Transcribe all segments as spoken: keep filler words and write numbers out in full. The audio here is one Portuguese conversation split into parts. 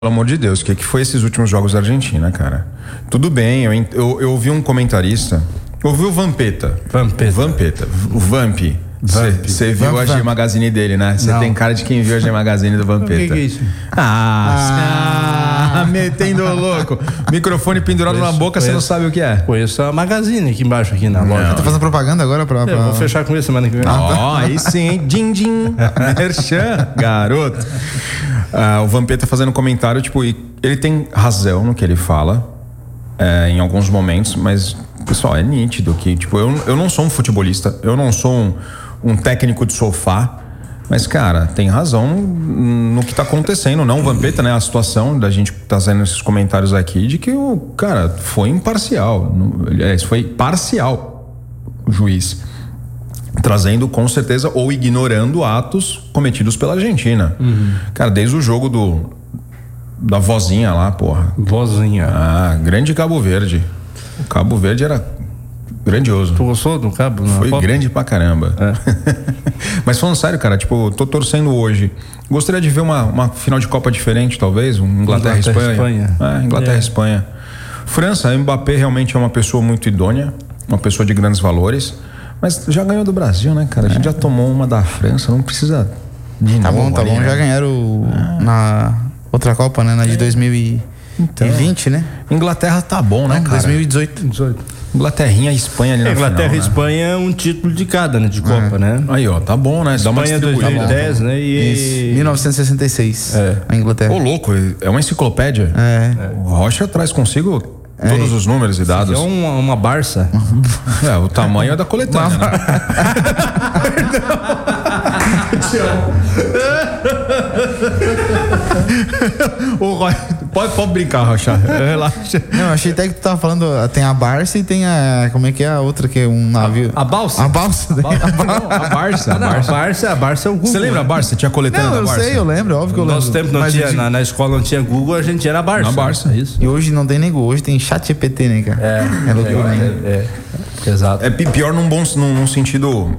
Pelo amor de Deus, o que, que foi esses últimos jogos da Argentina, cara? Tudo bem, eu, eu, eu ouvi um comentarista, eu ouvi o Vampeta. Vampeta. O Vampeta, o Vamp. Você viu Vamp, a G-Magazine dele, né? Você tem cara de quem viu a G-Magazine do Vampeta. O que, que é isso? Ah, ah metendo louco. Microfone pendurado conheço, na boca, você não sabe o que é. Conheço a Magazine aqui embaixo, aqui na loja. Tá fazendo propaganda agora pra... pra... Eu vou fechar com isso semana que vem. Ó, oh, aí sim, din din. Merchan, garoto. Ah, o Vampeta fazendo comentário, tipo, ele tem razão no que ele fala, é, em alguns momentos, mas, pessoal, é nítido que, tipo, eu, eu não sou um futebolista, eu não sou um, um técnico de sofá, mas, cara, tem razão no, no que tá acontecendo, não o Vampeta, né? A situação da gente tá fazendo esses comentários aqui de que o cara foi imparcial, aliás, foi parcial o juiz. Trazendo com certeza ou ignorando atos cometidos pela Argentina. Uhum. Cara, desde o jogo do da vozinha lá, porra. Vozinha. Ah, grande Cabo Verde. O Cabo Verde era grandioso. Tu gostou do Cabo? Foi Copa? Grande pra caramba. É. Mas falando sério, cara, tipo, eu tô torcendo hoje. Gostaria de ver uma, uma final de Copa diferente, talvez. Um Inglaterra e Espanha. Espanha. É, Inglaterra e é. Espanha. França, Mbappé realmente é uma pessoa muito idônea, uma pessoa de grandes valores. Mas já ganhou do Brasil, né, cara? A gente é. já tomou uma da França, não precisa de Tá novo, bom, tá ali, bom. né? Já ganharam ah. na outra Copa, né? Na de dois mil e vinte, então, né? Inglaterra tá bom, né, não, cara? dois mil e dezoito. Inglaterrinha e Espanha ali na Inglaterra final, e Espanha é um título de cada, né? De Copa, é. né? Aí, ó, tá bom, né? Dá uma Espanha dois mil e dez, né? E... Isso. mil novecentos e sessenta e seis, é. a Inglaterra. Ô, louco, é uma enciclopédia. É. O Rocha traz consigo... todos é. os números e dados. É uma, uma Barça. É, o tamanho é da coletânea, né? o Roy, pode, pode brincar, Rocha. Relaxa. Não, achei até que tu tava falando. Tem a Barça e tem a. Como é que é a outra que é um navio? A, a Balsa? A Balsa. A, Balsa. Não, a Barça. A Barça. A Barça, a Barça é o Google. Você lembra a Barça? Tinha a coletânea não, da Barça? Eu sei, eu lembro, óbvio que eu lembro. No nosso tempo não tinha, na, na escola não tinha Google, a gente era Barça. Na Barça. É isso. E hoje não tem nem Google, hoje tem chat G P T, né, cara? É, é loucura, é, né? É, é, exato. É pior num bom num, num sentido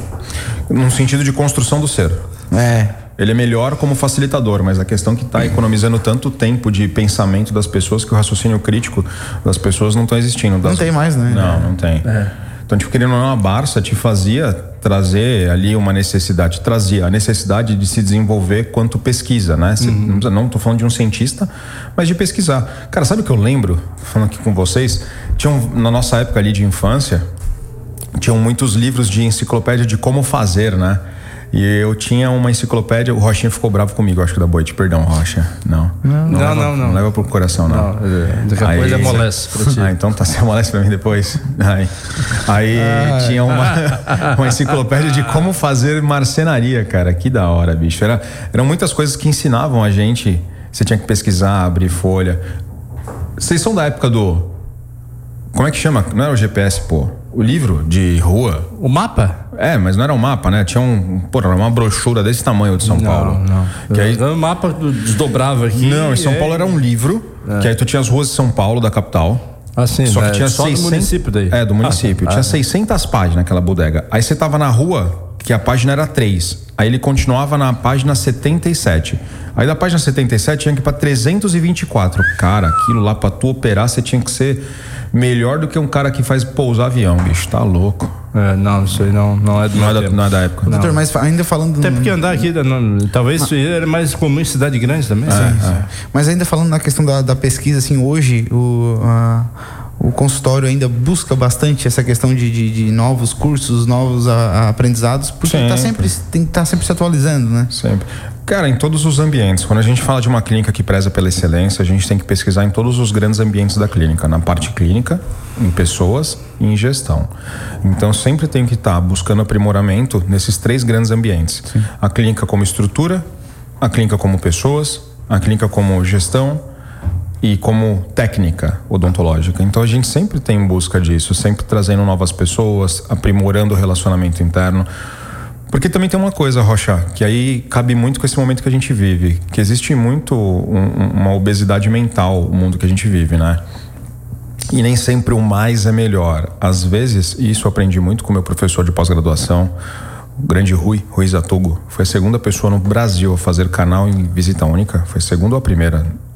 num sentido de construção do ser. É. Ele é melhor como facilitador, mas a questão é que está economizando tanto tempo de pensamento das pessoas que o raciocínio crítico das pessoas não está existindo. Das... Não tem mais, né? Não, não tem. É. Então, tipo, querendo ou não, a Barça te fazia trazer ali uma necessidade, trazia a necessidade de se desenvolver quanto pesquisa, né? Uhum. Não estou falando de um cientista, mas de pesquisar. Cara, sabe o que eu lembro, falando aqui com vocês? Tinham, na nossa época ali de infância, tinham muitos livros de enciclopédia de como fazer, né? E eu tinha uma enciclopédia, o Rochinha ficou bravo comigo, acho que da Boite, perdão, Rocha. Não. Não, não, leva, não, não. Não leva pro coração, não. não daqui a pouco amolece pra ti. Ah, então tá, você amolece pra mim depois. Aí, aí ah, tinha uma, uma enciclopédia de como fazer marcenaria, cara. Que da hora, bicho. Era, eram muitas coisas que ensinavam a gente. Você tinha que pesquisar, abrir folha. Vocês são da época do... Como é que chama? Não era o G P S, pô. O livro de rua. O mapa? É, mas não era um mapa, né? Tinha um, porra, uma brochura desse tamanho de São não, Paulo. Não, que aí... O mapa desdobrava aqui. Não, em São é... Paulo era um livro, é. que aí tu tinha as ruas de São Paulo, da capital. Ah, sim. Só que é, tinha só seiscentos... do município daí. É, do município. Ah, tinha ah, seiscentas páginas naquela bodega. Aí você tava na rua, que a página era três. Aí ele continuava na página setenta e sete. Aí da página setenta e sete tinha que ir pra trezentos e vinte e quatro. Cara, aquilo lá pra tu operar, você tinha que ser melhor do que um cara que faz pousar avião, bicho. Tá louco. É, não, isso aí não, não é do não, é da, não é da época. Não. Doutor, mas ainda falando... Até porque andar aqui, não, talvez isso era mais comum em cidade grande também. É, sim, sim. É. Mas ainda falando na questão da, da pesquisa, assim, hoje o... A... O consultório ainda busca bastante essa questão de, de, de novos cursos, novos a, a aprendizados, porque tá sempre, tem que estar tá sempre se atualizando, né? Sempre. Cara, em todos os ambientes. Quando a gente fala de uma clínica que preza pela excelência, a gente tem que pesquisar em todos os grandes ambientes da clínica. Na parte clínica, em pessoas e em gestão. Então, sempre tem que estar tá buscando aprimoramento nesses três grandes ambientes. Sim. A clínica como estrutura, a clínica como pessoas, a clínica como gestão e como técnica odontológica. Então a gente sempre tem em busca disso, sempre trazendo novas pessoas, aprimorando o relacionamento interno. Porque também tem uma coisa, Rocha, que aí cabe muito com esse momento que a gente vive, que existe muito um, uma obesidade mental, o mundo que a gente vive, né? E nem sempre o mais é melhor. Às vezes, e isso eu aprendi muito com o meu professor de pós-graduação, o grande Rui, Rui Zatogo, foi a segunda pessoa no Brasil a fazer canal em visita única. Foi a segunda ou a primeira?